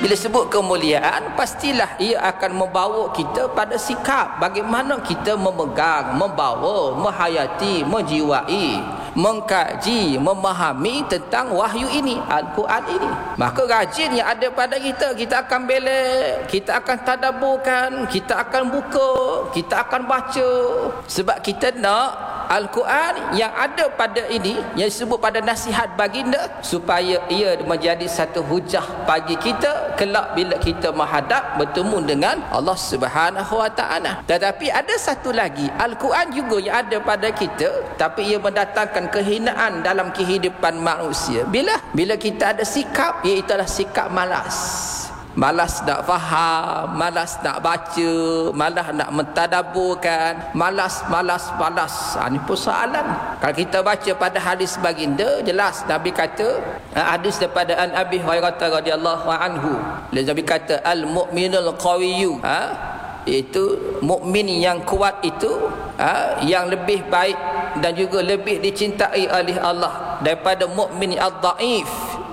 Bila sebut kemuliaan, pastilah ia akan membawa kita pada sikap bagaimana kita memegang, membawa, menghayati, menjiwai, mengkaji, memahami tentang wahyu ini, Al-Quran ini. Maka rajin yang ada pada kita, kita akan belek, kita akan tadabburkan, kita akan buka, kita akan baca. Sebab kita nak Al-Quran yang ada pada ini, yang disebut pada nasihat baginda, supaya ia menjadi satu hujah bagi kita kelak bila kita menghadap bertemu dengan Allah Subhanahu Wa Taala. Tetapi ada satu lagi, Al-Quran juga yang ada pada kita, tapi ia mendatangkan kehinaan dalam kehidupan manusia. Bila kita ada sikap, iaitu sikap malas. Malas nak faham, malas nak baca, malas nak mentadabburkan, malas. Ini persoalan. Kalau kita baca pada hadis baginda, jelas Nabi kata, hadis daripada An Abi Hurairah radhiyallahu anhu, Nabi kata al-mu'minul qawiyyu, iaitu mukmin yang kuat itu, yang lebih baik dan juga lebih dicintai oleh Allah daripada mukmin ad-dhaif,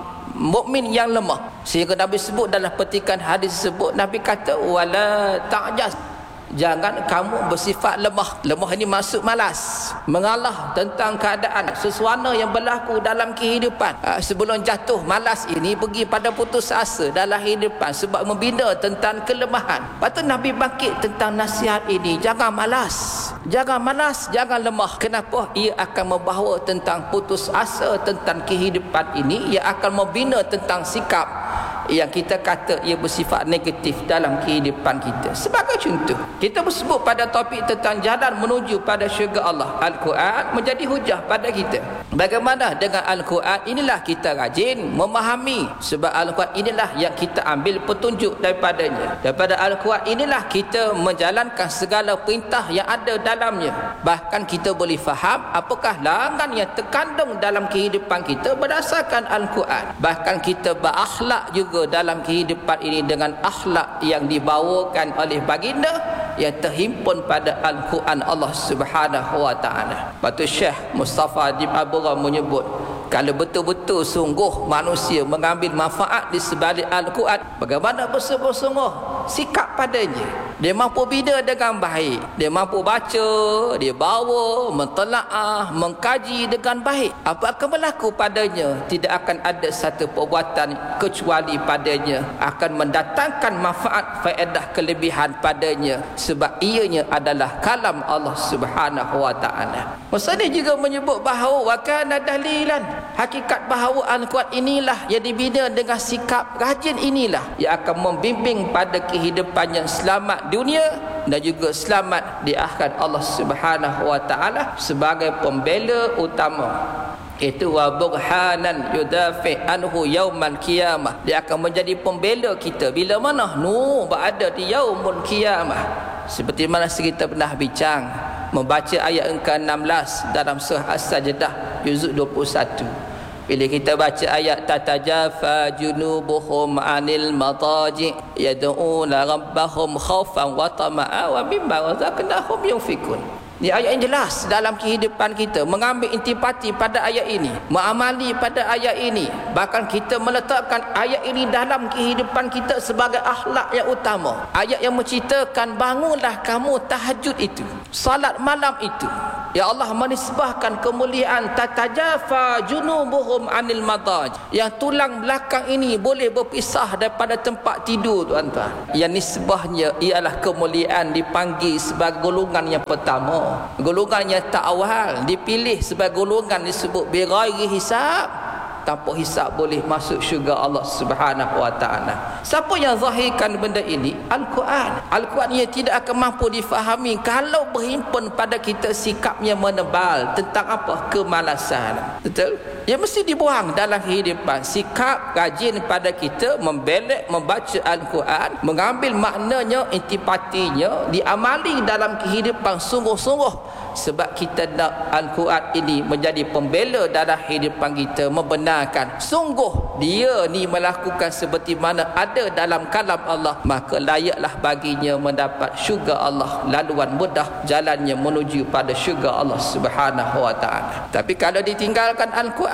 mukmin yang lemah. Sehingga Nabi sebut dalam petikan hadis tersebut, Nabi kata wala ta'jaz, jangan kamu bersifat lemah. Lemah ini maksud malas, mengalah tentang keadaan sesuatu yang berlaku dalam kehidupan. Sebelum jatuh, malas ini pergi pada putus asa dalam kehidupan sebab membina tentang kelemahan. Lepas tu Nabi bangkit tentang nasihat ini, jangan malas, jangan lemah. Kenapa? Ia akan membawa tentang putus asa tentang kehidupan ini, ia akan membina tentang sikap yang kita kata ia bersifat negatif dalam kehidupan kita. Sebagai contoh, kita bersebut pada topik tentang jalan menuju pada syurga Allah. Al-Quran menjadi hujah pada kita. Bagaimana dengan Al-Quran inilah kita rajin memahami, sebab Al-Quran inilah yang kita ambil petunjuk daripadanya. Daripada Al-Quran inilah kita menjalankan segala perintah yang ada dalamnya. Bahkan kita boleh faham apakah larangan yang terkandung dalam kehidupan kita berdasarkan Al-Quran. Bahkan kita berakhlak juga dalam kehidupan ini dengan akhlak yang dibawakan oleh baginda yang terhimpun pada Al-Quran Allah Subhanahu Wa Taala. Batu Syekh Mustafa Adib Abdullah menyebut, kalau betul-betul sungguh manusia mengambil manfaat di sebalik Al-Quran, bagaimana bersungguh-sungguh sikap padanya, dia mampu bina dengan baik, dia mampu baca, dia bawa, mentelaah, mengkaji dengan baik, apa akan berlaku padanya? Tidak akan ada satu perbuatan kecuali padanya akan mendatangkan manfaat, faedah, kelebihan padanya, sebab ianya adalah kalam Allah Subhanahu Wa Taala. Maksudnya juga menyebut bahawa wakana dalilan, hakikat bahawa Al-Quran inilah yang dibina dengan sikap rajin inilah yang akan membimbing pada kehidupan yang selamat dunia dan juga selamat di akhirat Allah Subhanahu Wa Taala sebagai pembela utama. Itu wa burhanan yudafi anhu yaumal qiyamah, dia akan menjadi pembela kita bila mana berada di yaumul qiyamah. Seperti mana kita pernah bincang, membaca ayat ke-16 dalam surah As-Sajdah juzuk 21. Bila kita baca ayat tatajafa junubuhum anil mataji yad'una rabbahum khaufan wa tama'a wa mimma razaqnahum yunfikun. Ini ayat yang jelas dalam kehidupan kita, mengambil intipati pada ayat ini, mengamali pada ayat ini, bahkan kita meletakkan ayat ini dalam kehidupan kita sebagai akhlak yang utama. Ayat yang menceritakan bangunlah kamu tahajud itu, salat malam itu. Ya Allah menisbahkan kemuliaan tatajafa junubuhum anil madaj, yang tulang belakang ini boleh berpisah daripada tempat tidur, tuan-tuan. Yang nisbahnya ialah kemuliaan, dipanggil sebagai golongan yang pertama, golongan yang tak awal, dipilih sebagai golongan disebut bighairi hisab, tanpa hisab boleh masuk syurga Allah Subhanahu Wa Taala. Siapa yang zahirkan benda ini? Al-Quran. Al-Quran ia tidak akan mampu difahami kalau berhimpun pada kita sikapnya menebal tentang apa? Kemalasan. Betul? Ia mesti dibuang dalam kehidupan. Sikap rajin pada kita membelek membaca Al-Quran, mengambil maknanya, intipatinya, diamali dalam kehidupan sungguh-sungguh. Sebab kita nak Al-Quran ini menjadi pembela dalam kehidupan kita, membenarkan sungguh dia ni melakukan seperti mana ada dalam kalam Allah, maka layaklah baginya mendapat syurga Allah, laluan mudah jalannya menuju pada syurga Allah Subhanahu Wa Taala. Tapi kalau ditinggalkan Al-Quran,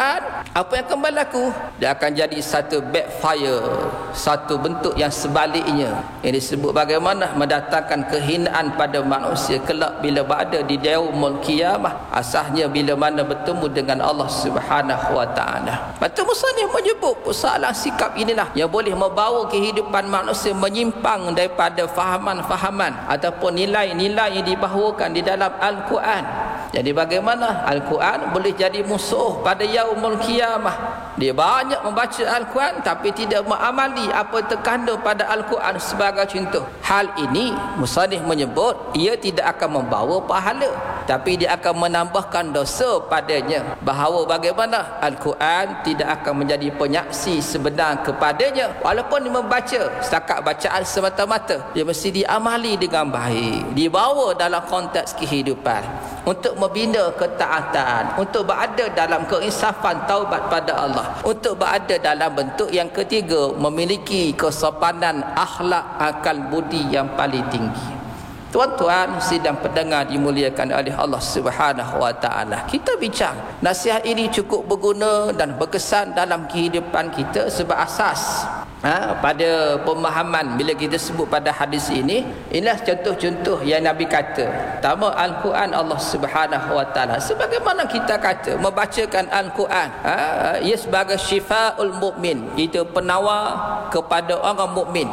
Al-Quran, apa yang akan berlaku? Dia akan jadi satu backfire, satu bentuk yang sebaliknya, yang disebut bagaimana mendatangkan kehinaan pada manusia kelak bila berada di yaumul qiyamah, asasnya bila mana bertemu dengan Allah Subhanahu wa taala. Betul musannif menyebut persoalan sikap inilah yang boleh membawa kehidupan manusia menyimpang daripada fahaman-fahaman ataupun nilai-nilai yang dibahawakan di dalam Al-Quran. Jadi bagaimana Al-Quran boleh jadi musuh pada yaumul qiyamah? Dia banyak membaca Al-Quran tapi tidak mengamali apa terkandung pada Al-Quran sebagai contoh. Hal ini musannif menyebut ia tidak akan membawa pahala, tapi dia akan menambahkan dosa padanya. Bahawa bagaimana Al-Quran tidak akan menjadi penyaksi sebenar kepadanya, walaupun dia membaca setakat bacaan semata-mata. Dia mesti diamali dengan baik, dibawa dalam konteks kehidupan untuk membina ketaatan, untuk berada dalam keinsafan taubat pada Allah, untuk berada dalam bentuk yang ketiga, memiliki kesopanan akhlak akal budi yang paling tinggi. Tuan-tuan sidang pendengar dimuliakan oleh Allah Subhanahu wa taala, kita bincang nasihat ini cukup berguna dan berkesan dalam kehidupan kita sebab asas pada pemahaman bila kita sebut pada hadis ini. Inilah contoh-contoh yang Nabi kata. Pertama, Al-Quran Allah Subhanahu wa taala, sebagaimana kita kata membacakan Al-Quran ia sebagai syifaul mukmin, itu penawar kepada orang mukmin.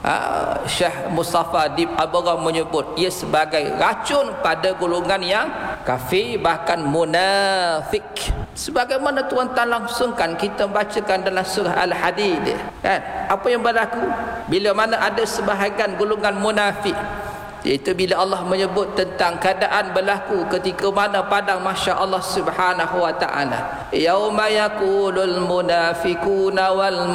Syekh Mustafa Dib Abara menyebut ia sebagai racun pada golongan yang kafir, bahkan munafik. Sebagaimana tuan-tuan langsungkan kita bacakan dalam surah Al-Hadid, kan? Apa yang berlaku bila mana ada sebahagian golongan munafik, iaitu bila Allah menyebut tentang keadaan berlaku ketika mana padang mahsyar Allah Subhanahu wa taala, yauma yaqulul munafiquna wal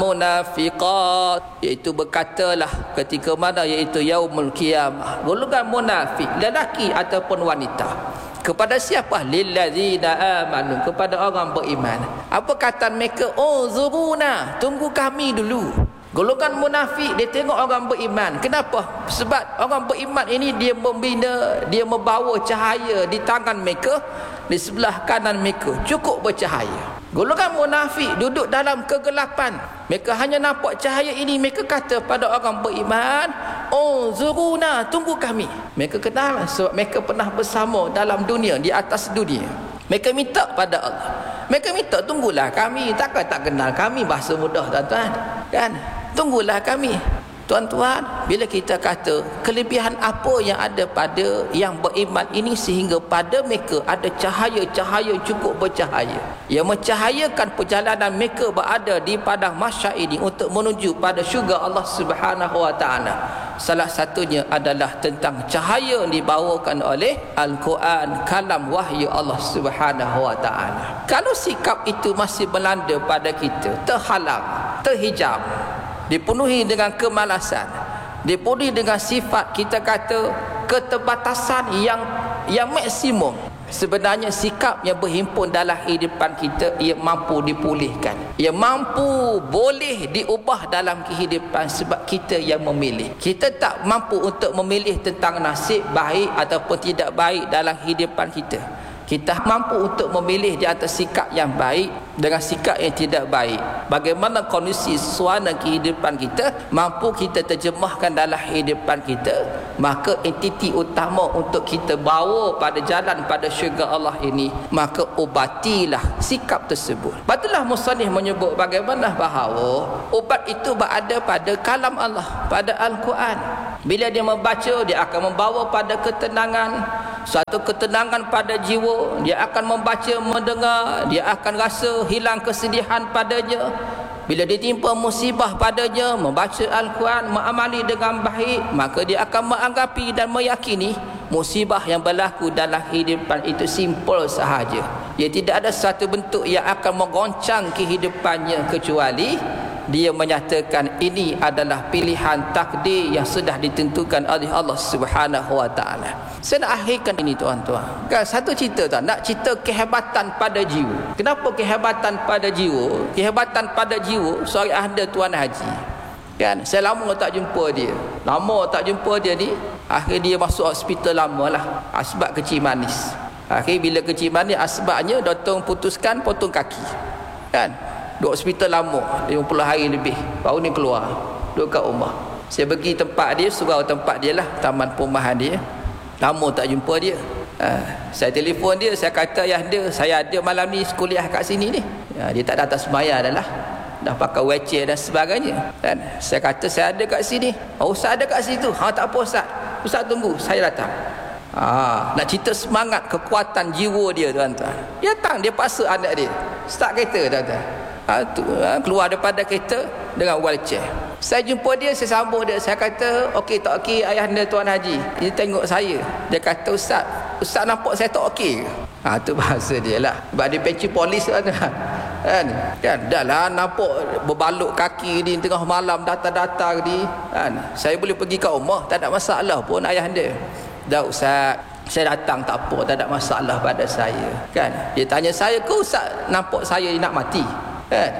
munafiqat, iaitu berkatalah ketika mana, iaitu yaumul qiyamah, golongan munafik lelaki ataupun wanita, kepada siapa? Lillazina amanu, kepada orang beriman. Apa kata mereka? Oh zuruna, tunggu kami dulu. Golongan munafik dia tengok orang beriman. Kenapa? Sebab orang beriman ini dia membina, dia membawa cahaya di tangan mereka, di sebelah kanan mereka cukup bercahaya. Golongan munafik duduk dalam kegelapan, mereka hanya nampak cahaya ini. Mereka kata pada orang beriman, oh zuruna, tunggu kami. Mereka kenal sebab mereka pernah bersama dalam dunia, di atas dunia. Mereka minta pada Allah, mereka minta tunggulah kami. Takkan tak kenal kami, bahasa mudah tuan-tuan, kan? Tunggulah kami. Tuan-tuan, bila kita kata kelebihan apa yang ada pada yang beriman ini sehingga pada mereka ada cahaya-cahaya cukup bercahaya yang mencahayakan perjalanan mereka berada di padang mahsyar ini untuk menuju pada syurga Allah Subhanahu wa taala. Salah satunya adalah tentang cahaya yang dibawakan oleh Al-Quran, kalam wahyu Allah Subhanahu wa taala. Kalau sikap itu masih melanda pada kita, terhalang, terhijab, dipenuhi dengan kemalasan, dipenuhi dengan sifat kita kata keterbatasan yang maksimum, sebenarnya sikap yang berhimpun dalam kehidupan kita ia mampu dipulihkan, ia mampu boleh diubah dalam kehidupan sebab kita yang memilih. Kita tak mampu untuk memilih tentang nasib baik ataupun tidak baik dalam kehidupan kita. Kita mampu untuk memilih di atas sikap yang baik dengan sikap yang tidak baik. Bagaimana kondisi suasana kehidupan kita mampu kita terjemahkan dalam kehidupan kita, maka entiti utama untuk kita bawa pada jalan pada syurga Allah ini, maka ubatilah sikap tersebut. Batulah musannif menyebut bagaimana bahawa ubat itu berada pada kalam Allah, pada Al-Quran. Bila dia membaca, dia akan membawa pada ketenangan, suatu ketenangan pada jiwa. Dia akan membaca, mendengar, dia akan rasa hilang kesedihan padanya. Bila ditimpa musibah padanya, membaca Al-Quran, mengamali dengan baik, maka dia akan menganggapi dan meyakini musibah yang berlaku dalam kehidupan itu simple sahaja. Ia tidak ada satu bentuk yang akan menggoncang kehidupannya, kecuali dia menyatakan ini adalah pilihan takdir yang sudah ditentukan oleh Allah Subhanahu wa taala. Saya nak akhirkan ini tuan-tuan. Kan satu cerita tuan, nak cerita kehebatan pada jiwa. Kenapa kehebatan pada jiwa? Kehebatan pada jiwa seorang ahli tuan haji. Kan saya lama tak jumpa dia. Lama tak jumpa dia ni, akhir dia masuk hospital lamalah. Asbab kecil manis. Akhir bila kecil manis asbabnya doktor putuskan potong kaki. kan. Duduk hospital lama 50 hari lebih, baru ni keluar duduk kat rumah. Saya pergi tempat dia, surau tempat dia lah, taman perumahan dia. Lama tak jumpa dia. Saya telefon dia, saya kata ayah dia, saya ada malam ni kuliah kat sini ni. Dia tak datang sembahyang dah lah, dah pakai wheelchair dan sebagainya. Dan saya kata saya ada kat sini. Ustaz ada kat situ. Tak apa Ustaz, Ustaz tunggu, saya datang. Nak cerita semangat, kekuatan jiwa dia tuan-tuan. Dia datang, dia paksa anak dia start kereta tuan-tuan. Keluar daripada kereta dengan wheelchair. Saya jumpa dia, saya sambung dia, saya kata okey tak okey ayah anda Tuan Haji? Dia tengok saya, dia kata Ustaz nampak saya tak okey ke? Tu bahasa dia lah, sebab dia peci polis kan, dah lah nampak berbaluk kaki ni tengah malam datang ni kan. Saya boleh pergi kat rumah, tak ada masalah pun ayah anda. Dah Ustaz, saya datang tak apa, tak ada masalah pada saya kan. Dia tanya saya, ke Ustaz nampak saya nak mati kan?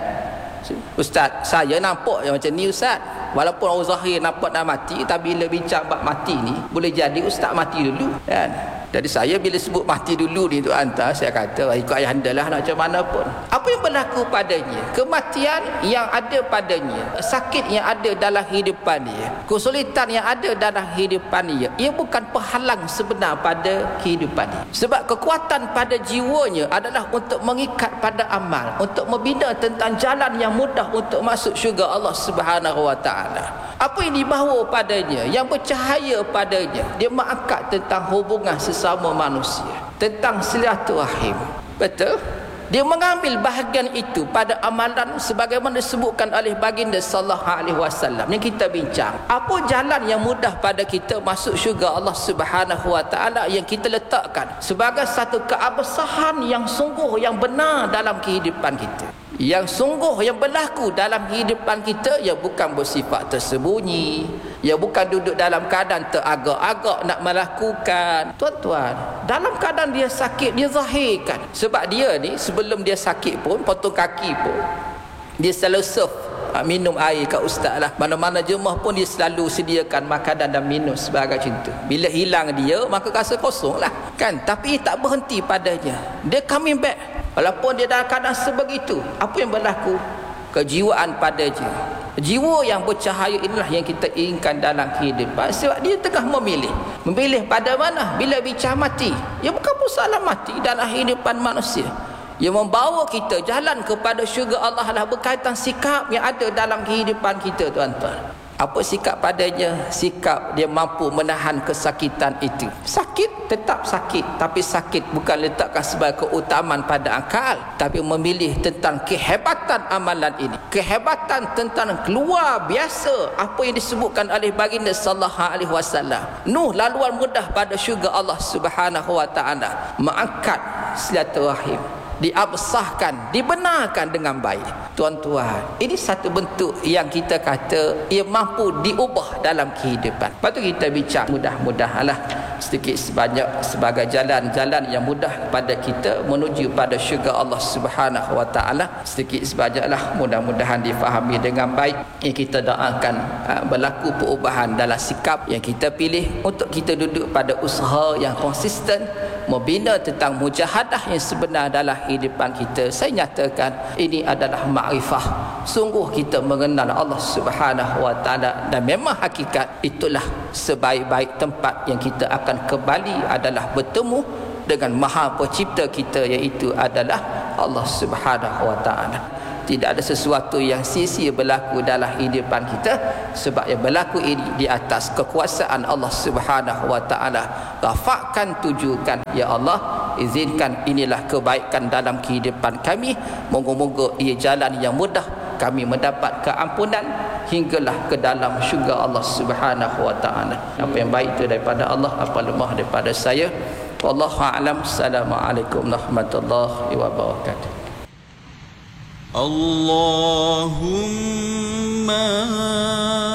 Ustaz, saya nampak macam ni Ustaz. Walaupun orang zahir nampak nak mati, tapi bila bincang bab mati ni, boleh jadi Ustaz mati dulu kan. Jadi saya bila sebut mati dulu ni tuan hantar, saya kata ikut ayah anda lah nak macam mana pun. Apa yang berlaku padanya? Kematian yang ada padanya, sakit yang ada dalam hidupan dia, kesulitan yang ada dalam hidupan dia, ia bukan penghalang sebenar pada kehidupan dia. Sebab kekuatan pada jiwanya adalah untuk mengikat pada amal, untuk membina tentang jalan yang mudah untuk masuk syurga Allah Subhanahu wa taala. Apa yang dibawa padanya, yang bercahaya padanya, dia mengangkat tentang hubungan sesama manusia, tentang silaturahim. Betul? Dia mengambil bahagian itu pada amalan sebagaimana disebutkan oleh baginda sallallahu alaihi wasallam yang kita bincang. Apa jalan yang mudah pada kita masuk syurga Allah Subhanahu wa taala yang kita letakkan sebagai satu keabsahan yang sungguh, yang benar dalam kehidupan kita, yang sungguh, yang berlaku dalam kehidupan kita, yang bukan bersifat tersembunyi, yang bukan duduk dalam keadaan teragak-agak nak melakukan. Tuan-tuan, dalam keadaan dia sakit, dia zahirkan. Sebab dia ni sebelum dia sakit pun, potong kaki pun, dia selalu serve minum air kat ustaz lah. Mana-mana jemaah pun dia selalu sediakan makanan dan minum sebagai cinta. Bila hilang dia, maka rasa kosong lah kan. Tapi tak berhenti padanya, dia coming back. Walaupun dia dalam keadaan sebegitu, apa yang berlaku? Kejiwaan padanya, jiwa yang bercahaya inilah yang kita inginkan dalam kehidupan. Sebab dia tengah memilih pada mana. Bila bicara mati, ia bukan persoalan mati dalam kehidupan manusia. Yang membawa kita jalan kepada syurga Allah adalah berkaitan sikap yang ada dalam kehidupan kita tuan-tuan. Apa sikap padanya? Sikap dia mampu menahan kesakitan itu. Sakit tetap sakit, tapi sakit bukan letakkan sebagai keutamaan pada akal, tapi memilih tentang kehebatan amalan ini, kehebatan tentang luar biasa apa yang disebutkan oleh baginda sallallahu alaihi wasallam. Nuh laluan mudah pada syurga Allah Subhanahu wa taala, mengangkat silaturahim, diabsahkan, dibenarkan dengan baik. Tuan-tuan, ini satu bentuk yang kita kata ia mampu diubah dalam kehidupan. Lepas tu kita bincang mudah-mudahanlah sedikit sebanyak sebagai jalan-jalan yang mudah pada kita menuju pada syurga Allah Subhanahu wa taala. Sedikit sebanyaklah mudah-mudahan difahami dengan baik. Yang kita doakan berlaku perubahan dalam sikap yang kita pilih untuk kita duduk pada usaha yang konsisten membina tentang mujahadah yang sebenar dalam kehidupan kita. Saya nyatakan ini adalah makrifah. Sungguh kita mengenal Allah Subhanahu wa taala, dan memang hakikat itulah sebaik-baik tempat yang kita akan kembali adalah bertemu dengan Maha Pencipta kita, iaitu adalah Allah Subhanahu wa taala. Tidak ada sesuatu yang sia-sia berlaku dalam kehidupan kita, sebab yang berlaku ini di atas kekuasaan Allah Subhanahu wa taala. Rafaqkan, tujukan, ya Allah, izinkan inilah kebaikan dalam kehidupan kami. Moga-moga ia jalan yang mudah kami mendapat keampunan hinggalah ke dalam syurga Allah Subhanahu wa taala. Apa yang baik itu daripada Allah, apa lemah daripada saya. Wallahu a'lam. Assalamualaikum warahmatullahi wabarakatuh. Allahumma